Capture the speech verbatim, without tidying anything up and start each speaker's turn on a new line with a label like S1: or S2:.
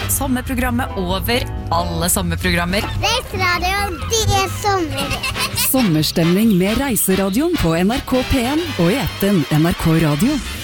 S1: Sommerprogrammet over alle sommerprogrammer.
S2: Reiseradioen, det er sommer.
S3: Sommerstemning med Reiseradioen på N R K P en og i appen N R K Radio.